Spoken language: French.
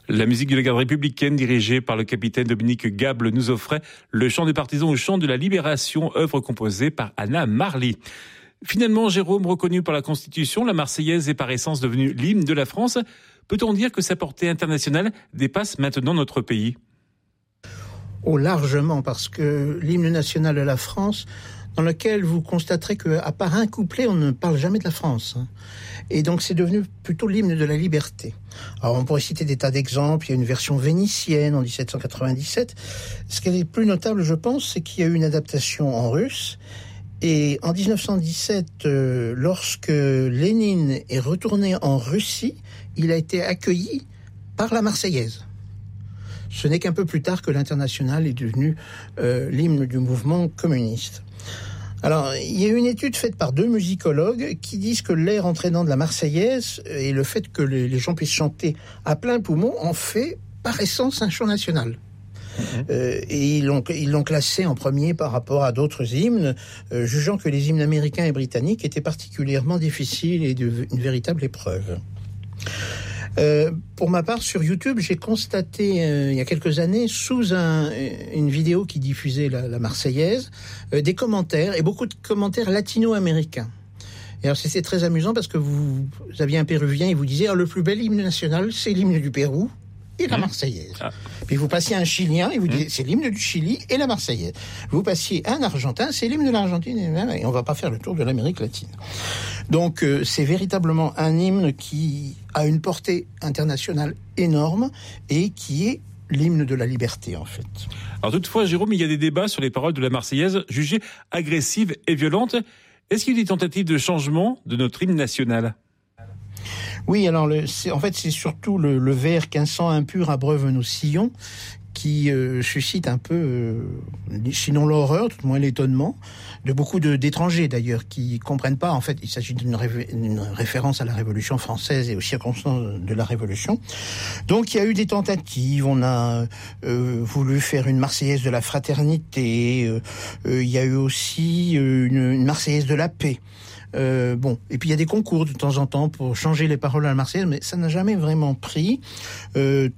La musique de la garde républicaine dirigée par le capitaine Dominique Gable nous offrait le chant des partisans au chant de la libération, œuvre composée par Anna Marly. Finalement, Jérôme, reconnu par la Constitution, la Marseillaise est par essence devenue l'hymne de la France. Peut-on dire que sa portée internationale dépasse maintenant notre pays ? Oh, largement, parce que l'hymne national de la France, dans lequel vous constaterez qu'à part un couplet, on ne parle jamais de la France. Et donc c'est devenu plutôt l'hymne de la liberté. Alors on pourrait citer des tas d'exemples. Il y a une version vénitienne en 1797. Ce qui est le plus notable, je pense, c'est qu'il y a eu une adaptation en russe. Et en 1917, lorsque Lénine est retourné en Russie, il a été accueilli par la Marseillaise. Ce n'est qu'un peu plus tard que l'Internationale est devenu l'hymne du mouvement communiste. Alors, il y a eu une étude faite par 2 musicologues qui disent que l'air entraînant de la Marseillaise et le fait que les gens puissent chanter à plein poumon en fait par essence un chant national. Et ils l'ont classé en premier par rapport à d'autres hymnes, jugeant que les hymnes américains et britanniques étaient particulièrement difficiles et une véritable épreuve. Pour ma part, sur YouTube, j'ai constaté il y a quelques années, sous une vidéo qui diffusait la Marseillaise, des commentaires, et beaucoup de commentaires latino-américains. Et alors c'était très amusant parce que vous aviez un Péruvien, il vous disait le plus bel hymne national, c'est l'hymne du Pérou et la Marseillaise. Puis vous passiez un Chilien, il vous disait c'est l'hymne du Chili et la Marseillaise. Vous passiez un Argentin, c'est l'hymne de l'Argentine, et on va pas faire le tour de l'Amérique latine. Donc c'est véritablement un hymne qui a une portée internationale énorme et qui est l'hymne de la liberté, en fait. Alors toutefois, Jérôme, il y a des débats sur les paroles de la Marseillaise jugées agressives et violentes. Est-ce qu'il y a des tentatives de changement de notre hymne national ? Oui, alors c'est surtout le vers qu'un sang impur abreuve nos sillons qui suscite un peu, sinon l'horreur, tout au moins l'étonnement, de beaucoup d'étrangers d'ailleurs, qui comprennent pas, en fait, il s'agit d'une référence à la Révolution française et aux circonstances de la Révolution. Donc il y a eu des tentatives, on a voulu faire une Marseillaise de la fraternité, il y a eu aussi une Marseillaise de la paix. Et puis il y a des concours de temps en temps pour changer les paroles à la Marseillaise, mais ça n'a jamais vraiment pris.